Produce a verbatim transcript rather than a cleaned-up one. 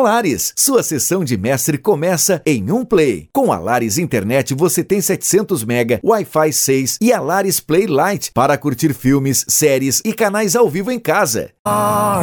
Lares. Sua sessão de mestre começa em um play. Com a Lares Internet você tem setecentos mega, Wi-Fi seis e a Lares Play Lite para curtir filmes, séries e canais ao vivo em casa. Ah,